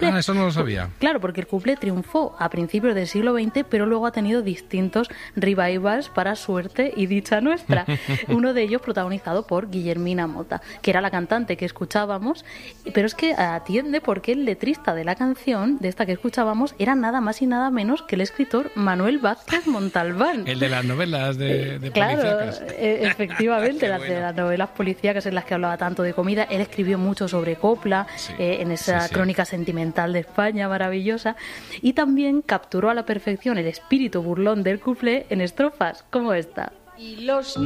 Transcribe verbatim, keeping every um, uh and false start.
cuplé. Ah, eso no lo sabía. Claro, porque el cuplé triunfó a principios del siglo veinte, pero luego ha tenido distintos revivals para suerte y dicha nuestra. Uno de ellos protagonizado por Guillermina Motta, que era la cantante que escuchábamos, pero es que atiende porque el letrista de la canción, de esta que escuchábamos, era nada más y nada menos que el escritor Manuel Vázquez Montalbán. El de las novelas de, de Claro, policíacas. e- efectivamente, las bueno. de las novelas policíacas en las que hablaba tanto de comida. Él escribió mucho sobre copla, Sí, eh, en esa sí, sí. crónica sentimental de España maravillosa, y también capturó a la perfección el espíritu burlón del cuplé en estrofas como esta. Y los